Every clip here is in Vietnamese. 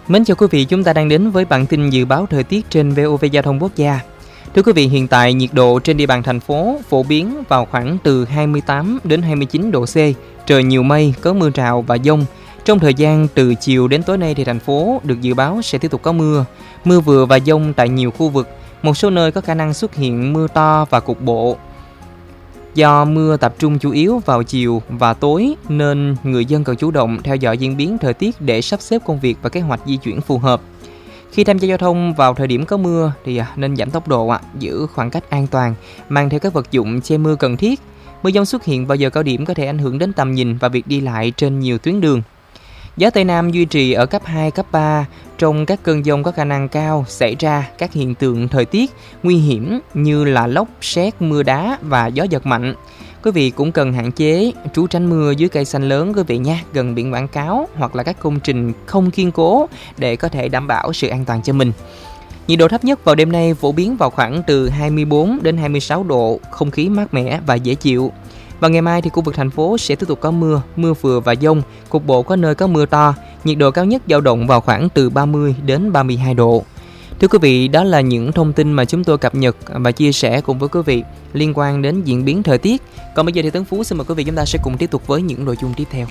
Mến chào quý vị, chúng ta đang đến với bản tin dự báo thời tiết trên VOV Giao thông Quốc gia. Thưa quý vị, hiện tại nhiệt độ trên địa bàn thành phố phổ biến vào khoảng từ 28 đến 29 độ C, trời nhiều mây, có mưa rào và dông. Trong thời gian từ chiều đến tối nay thì thành phố được dự báo sẽ tiếp tục có mưa vừa và dông tại nhiều khu vực. Một số nơi có khả năng xuất hiện mưa to và cục bộ. Do mưa tập trung chủ yếu vào chiều và tối nên người dân cần chủ động theo dõi diễn biến thời tiết để sắp xếp công việc và kế hoạch di chuyển phù hợp. Khi tham gia giao thông vào thời điểm có mưa thì nên giảm tốc độ, giữ khoảng cách an toàn, mang theo các vật dụng che mưa cần thiết. Mưa dông xuất hiện vào giờ cao điểm có thể ảnh hưởng đến tầm nhìn và việc đi lại trên nhiều tuyến đường. Gió Tây Nam duy trì ở cấp 2, cấp 3. Trong các cơn dông có khả năng cao xảy ra các hiện tượng thời tiết nguy hiểm như là lốc, sét, mưa đá và gió giật mạnh. Quý vị cũng cần hạn chế trú tránh mưa dưới cây xanh lớn quý vị nha, gần biển quảng cáo hoặc là các công trình không kiên cố để có thể đảm bảo sự an toàn cho mình. Nhiệt độ thấp nhất vào đêm nay phổ biến vào khoảng từ 24 đến 26 độ, không khí mát mẻ và dễ chịu. Và ngày mai thì khu vực thành phố sẽ tiếp tục có mưa vừa và dông, cục bộ có nơi có mưa to, nhiệt độ cao nhất dao động vào khoảng từ 30 đến 32 độ. Thưa quý vị, đó là những thông tin mà chúng tôi cập nhật và chia sẻ cùng với quý vị liên quan đến diễn biến thời tiết. Còn bây giờ thì Tấn Phú xin mời quý vị chúng ta sẽ cùng tiếp tục với những nội dung tiếp theo.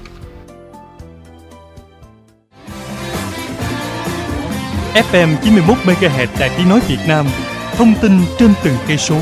FM 91 MHz Đài Tiếng nói Việt Nam, thông tin trên từng cây số.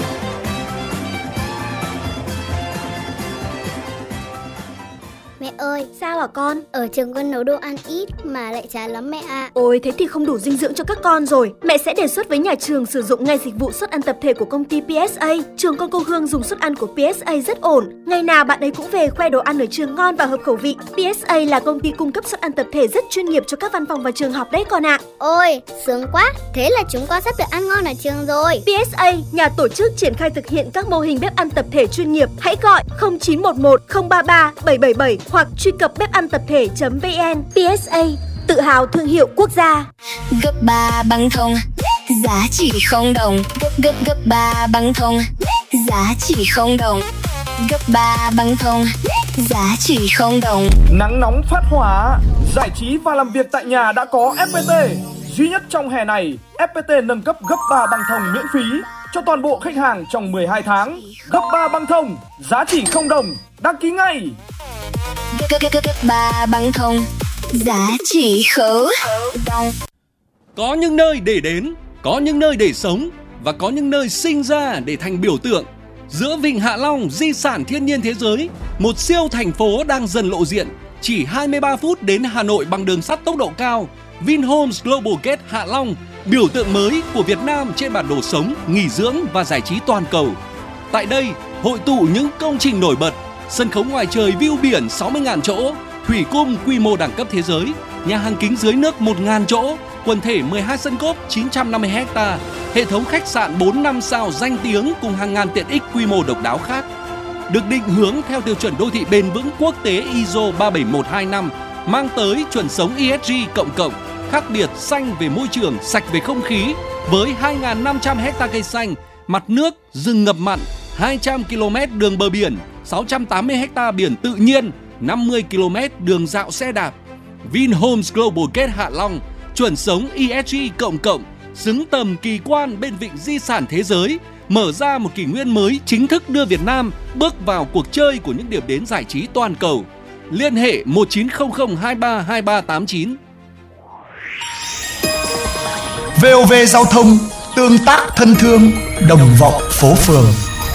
Mẹ ơi, sao hả con? Ở trường con nấu đồ ăn ít mà lại chán lắm mẹ ạ. Ôi, thế thì không đủ dinh dưỡng cho các con rồi. Mẹ sẽ đề xuất với nhà trường sử dụng ngay dịch vụ suất ăn tập thể của công ty PSA. Trường con cô Hương dùng suất ăn của PSA rất ổn. Ngày nào bạn ấy cũng về khoe đồ ăn ở trường ngon và hợp khẩu vị. PSA là công ty cung cấp suất ăn tập thể rất chuyên nghiệp cho các văn phòng và trường học đấy con ạ. Ôi, sướng quá. Thế là chúng con sắp được ăn ngon ở trường rồi. PSA, nhà tổ chức triển khai thực hiện các mô hình bếp ăn tập thể chuyên nghiệp. Hãy gọi 0911 033 777 hoặc truy cập bếp-ăn-tập-thể.vn. PSA, tự hào thương hiệu quốc gia. Gấp 3 băng thông, giá chỉ không đồng. Gấp 3 băng thông, giá chỉ không đồng. Gấp 3 băng thông, giá chỉ không đồng. Nắng nóng phát hỏa, giải trí và làm việc tại nhà đã có FPT. Duy nhất trong hè này, FPT nâng cấp gấp 3 băng thông miễn phí cho toàn bộ khách hàng trong 12 tháng. Gấp 3 băng thông, giá chỉ không đồng. Đăng ký ngay. Gấp 3 băng thông, giá chỉ khấu đồng. Có những nơi để đến, có những nơi để sống và có những nơi sinh ra để thành biểu tượng. Giữa Vịnh Hạ Long, di sản thiên nhiên thế giới, một siêu thành phố đang dần lộ diện. Chỉ 23 phút đến Hà Nội bằng đường sắt tốc độ cao. Vinhomes Global Gate Hạ Long, biểu tượng mới của Việt Nam trên bản đồ sống, nghỉ dưỡng và giải trí toàn cầu. Tại đây, hội tụ những công trình nổi bật, sân khấu ngoài trời view biển 60.000 chỗ, thủy cung quy mô đẳng cấp thế giới, nhà hàng kính dưới nước 1.000 chỗ, quần thể 12 sân golf 950 ha, hệ thống khách sạn 4-5 sao danh tiếng cùng hàng ngàn tiện ích quy mô độc đáo khác. Được định hướng theo tiêu chuẩn đô thị bền vững quốc tế ISO 37125, mang tới chuẩn sống ESG cộng, khác biệt xanh về môi trường, sạch về không khí, với 2.500 ha cây xanh, mặt nước, rừng ngập mặn, 200 km đường bờ biển, 680 ha biển tự nhiên, 50 km đường dạo xe đạp. Vinhomes Global Gate Hạ Long, chuẩn sống ESG cộng, xứng tầm kỳ quan bên vịnh di sản thế giới, mở ra một kỷ nguyên mới chính thức đưa Việt Nam bước vào cuộc chơi của những điểm đến giải trí toàn cầu. Liên hệ 1900 23 2389. VOV Giao thông, tương tác thân thương, đồng vọng phố phường.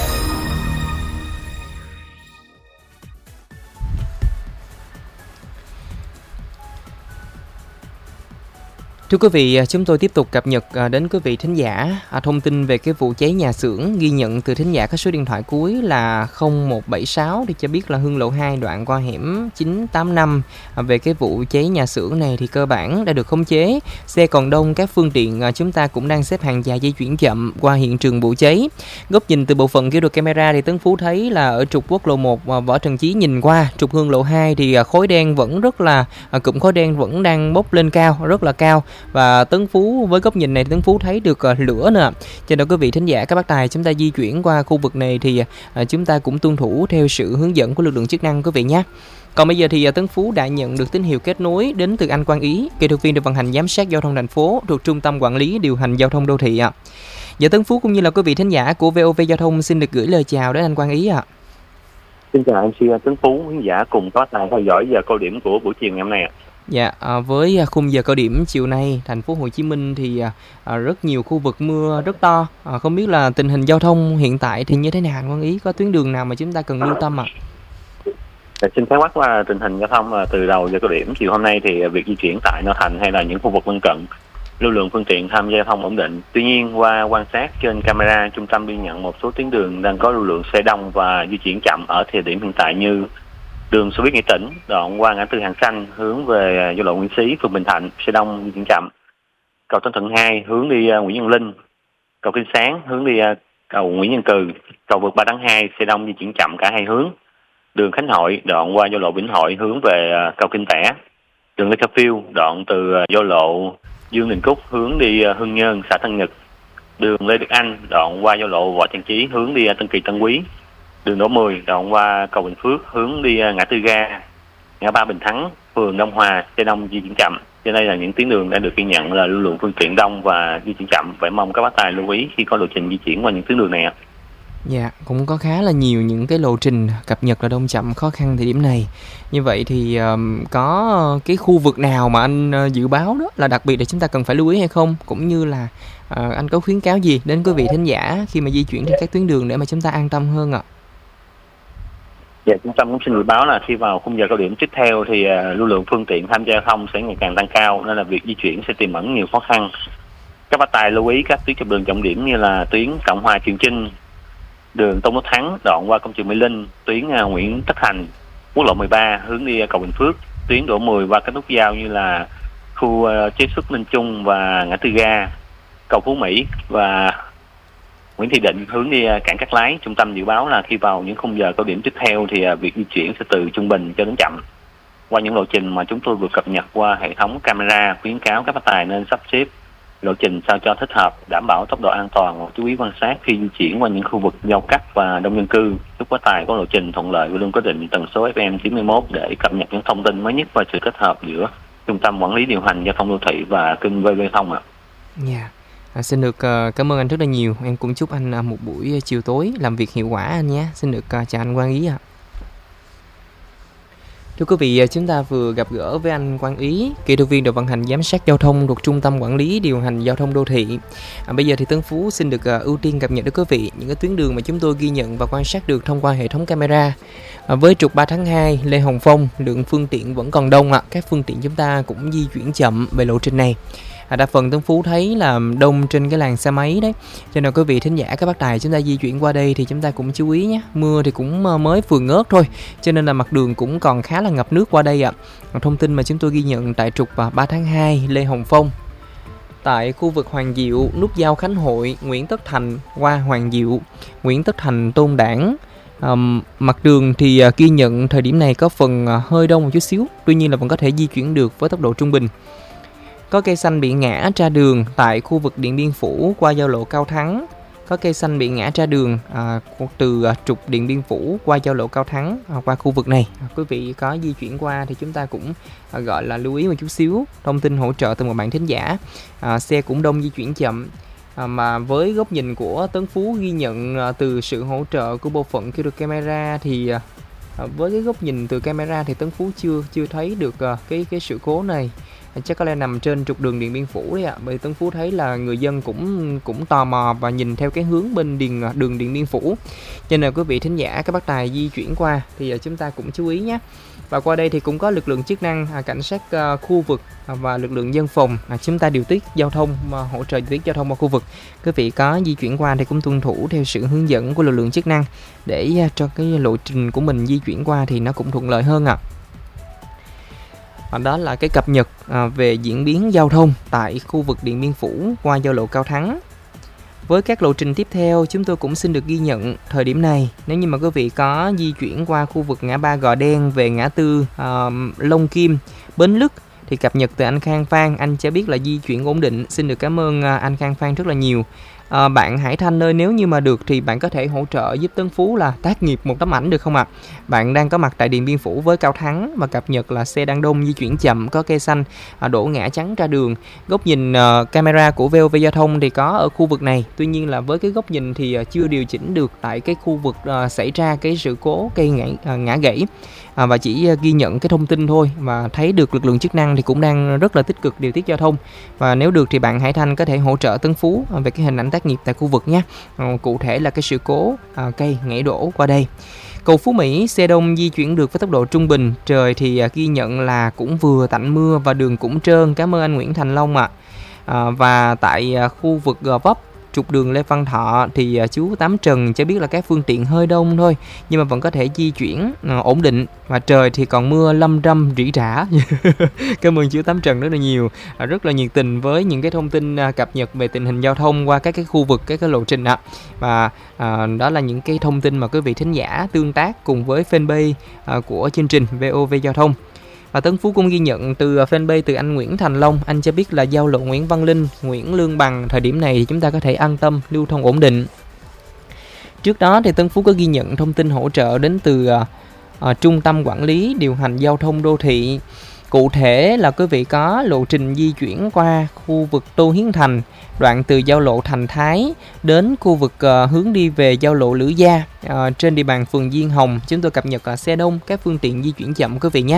Thưa quý vị, chúng tôi tiếp tục cập nhật đến quý vị thính giả thông tin về cái vụ cháy nhà xưởng ghi nhận từ thính giả có số điện thoại cuối là 0176 để cho biết là Hương Lộ 2 đoạn qua hẻm 985. Về cái vụ cháy nhà xưởng này thì cơ bản đã được khống chế, xe còn đông, các phương tiện chúng ta cũng đang xếp hàng dài di chuyển chậm qua hiện trường vụ cháy. Góc nhìn từ bộ phận ghi được camera thì Tấn Phú thấy là ở trục quốc lộ 1 Võ Trần Chí nhìn qua trục Hương Lộ 2 thì khói đen vẫn rất là cụm khói đen vẫn đang bốc lên cao, rất là cao. Và Tấn Phú với góc nhìn này Tấn Phú thấy được lửa nữa. Cho nên quý vị thính giả các bác tài chúng ta di chuyển qua khu vực này thì chúng ta cũng tuân thủ theo sự hướng dẫn của lực lượng chức năng quý vị nhé. Còn bây giờ thì Tấn Phú đã nhận được tín hiệu kết nối đến từ anh Quang Ý, kỹ thuật viên được vận hành giám sát giao thông thành phố thuộc Trung tâm Quản lý Điều hành Giao thông Đô thị ạ. Dạ, Tấn Phú cũng như là quý vị thính giả của VOV Giao thông xin được gửi lời chào đến anh Quang Ý ạ. Xin chào MC Tấn Phú, khán giả cùng có tài theo dõi giờ cao điểm của buổi chiều ngày hôm nay ạ. Dạ, với khung giờ cao điểm chiều nay, thành phố Hồ Chí Minh thì rất nhiều khu vực mưa rất to. Không biết là tình hình giao thông hiện tại thì như thế nào anh Quang Ý, có tuyến đường nào mà chúng ta cần lưu tâm ạ? Xin khái quát qua tình hình giao thông là từ đầu giờ cao điểm chiều hôm nay thì việc di chuyển tại nội thành hay là những khu vực lân cận, lưu lượng phương tiện tham gia giao thông ổn định. Tuy nhiên, qua quan sát trên camera, trung tâm ghi nhận một số tuyến đường đang có lưu lượng xe đông và di chuyển chậm ở thời điểm hiện tại như đường Xe buýt Nghĩa Tỉnh đoạn qua ngã tư Hàng Xanh hướng về giao lộ Nguyễn Xí, phường Bình Thạnh, xe đông di chuyển chậm. Cầu Tân Thuận 2 hướng đi Nguyễn Văn Linh, cầu Kinh Sáng hướng đi cầu Nguyễn Văn Cừ, cầu vượt 3 tháng 2 xe đông di chuyển chậm cả hai hướng. Đường Khánh Hội đoạn qua giao lộ Vĩnh Hội hướng về cầu Kinh Tẻ. Đường Lê Khả Phiêu đoạn từ giao lộ Dương Đình Cúc hướng đi Hưng Nhơn, xã Tân Nhật. Đường Lê Đức Anh đoạn qua giao lộ Võ Trang Chí hướng đi Tân Kỳ Tân Quý. Đường Đỗ 10 đoạn qua cầu Bình Phước hướng đi ngã tư ga, ngã ba Bình Thắng, phường Đông Hòa, xe đông di chuyển chậm. Trên đây là những tuyến đường đã được ghi nhận là lưu lượng phương tiện đông và di chuyển chậm. Vậy mong các bác tài lưu ý khi có lộ trình di chuyển qua những tuyến đường này ạ. Dạ, cũng có khá là nhiều những cái lộ trình cập nhật là đông chậm khó khăn thời điểm này. Như vậy thì có cái khu vực nào mà anh dự báo đó là đặc biệt để chúng ta cần phải lưu ý hay không? Cũng như là anh có khuyến cáo gì đến quý vị thính giả khi mà di chuyển trên các tuyến đường để mà chúng ta an tâm hơn ạ? Dạ, trung tâm cũng xin dự báo là khi vào khung giờ cao điểm tiếp theo thì lưu lượng phương tiện tham gia giao thông sẽ ngày càng tăng cao, nên là việc di chuyển sẽ tiềm ẩn nhiều khó khăn. Các bác tài lưu ý các tuyến trục đường trọng điểm như là tuyến Cộng Hòa Trường Chinh, đường Tôn Đức Thắng đoạn qua công trường Mỹ Linh, tuyến Nguyễn Tất Thành, quốc lộ 13 hướng đi cầu Bình Phước, tuyến Đỗ 10 qua các nút giao như là khu chế xuất Ninh Trung và ngã tư ga, cầu Phú Mỹ và Nguyễn Thị Định hướng đi cảng Cát Lái. Trung tâm dự báo là khi vào những khung giờ cao điểm tiếp theo thì việc di chuyển sẽ từ trung bình cho đến chậm. Qua những lộ trình mà chúng tôi vừa cập nhật qua hệ thống camera, khuyến cáo các bác tài nên sắp xếp lộ trình sao cho thích hợp, đảm bảo tốc độ an toàn và chú ý quan sát khi di chuyển qua những khu vực giao cắt và đông dân cư. Chúc bác tài có lộ trình thuận lợi và luôn quyết định tần số FM 91 để cập nhật những thông tin mới nhất và sự kết hợp giữa Trung tâm Quản lý Điều hành Giao thông Đô thị và kênh VOV Thông ạ. Dạ. Xin được cảm ơn anh rất là nhiều. Em cũng chúc anh một buổi chiều tối làm việc hiệu quả anh nhé. Xin được chào anh Quang Ý ạ. Thưa quý vị, chúng ta vừa gặp gỡ với anh Quang Ý, kỹ thuật viên đội vận hành giám sát giao thông thuộc Trung tâm Quản lý Điều hành Giao thông Đô thị. Bây giờ thì Tấn Phú xin được ưu tiên cập nhật đến quý vị những cái tuyến đường mà chúng tôi ghi nhận và quan sát được thông qua hệ thống camera. Với trục 3 tháng 2 Lê Hồng Phong, lượng phương tiện vẫn còn đông ạ. Các phương tiện chúng ta cũng di chuyển chậm về lộ trình này. Đa phần Tấn Phú thấy là đông trên cái làn xe máy đấy. Cho nên quý vị thính giả các bác tài chúng ta di chuyển qua đây thì chúng ta cũng chú ý nhé. Mưa thì cũng mới vừa ngớt thôi, cho nên là mặt đường cũng còn khá là ngập nước qua đây ạ. Thông tin mà chúng tôi ghi nhận tại trục 3 tháng 2 Lê Hồng Phong, tại khu vực Hoàng Diệu, nút giao Khánh Hội, Nguyễn Tất Thành qua Hoàng Diệu, Nguyễn Tất Thành Tôn Đản. Mặt đường thì ghi nhận thời điểm này có phần hơi đông một chút xíu, tuy nhiên là vẫn có thể di chuyển được với tốc độ trung bình. Có cây xanh bị ngã ra đường tại khu vực Điện Biên Phủ qua giao lộ Cao Thắng. Có cây xanh bị ngã ra đường từ trục Điện Biên Phủ qua giao lộ Cao Thắng qua khu vực này. Quý vị có di chuyển qua thì chúng ta cũng gọi là lưu ý một chút xíu. Thông tin hỗ trợ từ một bạn thính giả. Xe cũng đông di chuyển chậm. Mà với góc nhìn của Tấn Phú ghi nhận từ sự hỗ trợ của bộ phận kỹ thuật camera thì với cái góc nhìn từ camera thì Tấn Phú chưa thấy được cái sự cố này. Chắc có lẽ nằm trên trục đường Điện Biên Phủ đấy ạ. Bởi Tấn Phú thấy là người dân cũng tò mò và nhìn theo cái hướng bên đường Điện Biên Phủ. Cho nên quý vị thính giả các bác tài di chuyển qua thì chúng ta cũng chú ý nhé. Và qua đây thì cũng có lực lượng chức năng, cảnh sát khu vực và lực lượng dân phòng chúng ta điều tiết giao thông, hỗ trợ điều tiết giao thông vào khu vực. Quý vị có di chuyển qua thì cũng tuân thủ theo sự hướng dẫn của lực lượng chức năng để cho cái lộ trình của mình di chuyển qua thì nó cũng thuận lợi hơn ạ. Đó là cái cập nhật về diễn biến giao thông tại khu vực Điện Biên Phủ qua giao lộ Cao Thắng. Với các lộ trình tiếp theo, chúng tôi cũng xin được ghi nhận thời điểm này. Nếu như mà quý vị có di chuyển qua khu vực ngã ba Gò Đen về ngã tư Long Kim, Bến Lức thì cập nhật từ anh Khang Phan, anh cho biết là di chuyển ổn định. Xin được cảm ơn anh Khang Phan rất là nhiều. Bạn Hải Thanh ơi, nếu như mà được thì bạn có thể hỗ trợ giúp Tấn Phú là tác nghiệp một tấm ảnh được không ạ? Bạn đang có mặt tại Điện Biên Phủ với Cao Thắng và cập nhật là xe đang đông, di chuyển chậm, có cây xanh, đổ ngã chắn ra đường. Góc nhìn camera của VOV Giao thông thì có ở khu vực này, tuy nhiên là với cái góc nhìn thì chưa điều chỉnh được tại cái khu vực xảy ra cái sự cố cây ngã gãy, và chỉ ghi nhận cái thông tin thôi, và thấy được lực lượng chức năng thì cũng đang rất là tích cực điều tiết giao thông. Và nếu được thì bạn Hải Thanh có thể hỗ trợ Tấn Phú về cái hình ảnh tác nghiệp tại khu vực nhé. Cụ thể là cái sự cố cây gãy đổ qua đây. Cầu Phú Mỹ, xe đông di chuyển được với tốc độ trung bình, trời thì ghi nhận là cũng vừa tạnh mưa và đường cũng trơn. Cảm ơn anh Nguyễn Thành Long ạ. Và tại khu vực Gò Vấp, trục đường Lê Văn Thọ thì chú Tám Trần cho biết là các phương tiện hơi đông thôi, nhưng mà vẫn có thể di chuyển ổn định, và trời thì còn mưa lâm râm rỉ rả. Cảm ơn chú Tám Trần rất là nhiều, rất là nhiệt tình với những cái thông tin cập nhật về tình hình giao thông qua các cái khu vực, các cái lộ trình ạ. Và đó là những cái thông tin mà quý vị thính giả tương tác cùng với fanpage của chương trình VOV Giao thông. Và Tấn Phú cũng ghi nhận từ fanpage từ anh Nguyễn Thành Long, anh cho biết là giao lộ Nguyễn Văn Linh, Nguyễn Lương Bằng thời điểm này thì chúng ta có thể an tâm lưu thông ổn định. Trước đó thì Tấn Phú có ghi nhận thông tin hỗ trợ đến từ Trung tâm Quản lý Điều hành Giao thông Đô thị. Cụ thể là quý vị có lộ trình di chuyển qua khu vực Tô Hiến Thành, đoạn từ giao lộ Thành Thái đến khu vực hướng đi về giao lộ Lữ Gia trên địa bàn phường Diên Hồng. Chúng tôi cập nhật xe đông, các phương tiện di chuyển chậm quý vị nhé.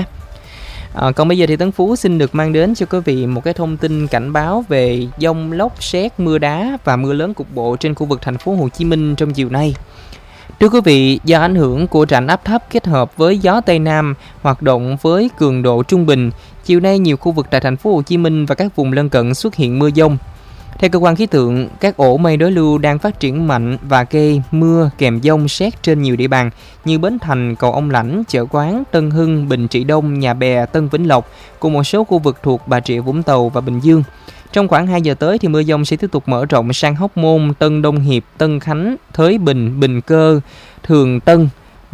Còn bây giờ thì Tấn Phú xin được mang đến cho quý vị một cái thông tin cảnh báo về dông lốc sét, mưa đá và mưa lớn cục bộ trên khu vực thành phố Hồ Chí Minh trong chiều nay. Thưa quý vị, do ảnh hưởng của rãnh áp thấp kết hợp với gió Tây Nam hoạt động với cường độ trung bình, chiều nay nhiều khu vực tại thành phố Hồ Chí Minh và các vùng lân cận xuất hiện mưa dông. Theo cơ quan khí tượng, các ổ mây đối lưu đang phát triển mạnh và gây mưa kèm dông sét trên nhiều địa bàn như Bến Thành, Cầu Ông Lãnh, Chợ Quán, Tân Hưng, Bình Trị Đông, Nhà Bè, Tân Vĩnh Lộc cùng một số khu vực thuộc Bà Rịa Vũng Tàu và Bình Dương. Trong khoảng 2 giờ tới thì mưa dông sẽ tiếp tục mở rộng sang Hóc Môn, Tân Đông Hiệp, Tân Khánh, Thới Bình, Bình Cơ, Thường Tân,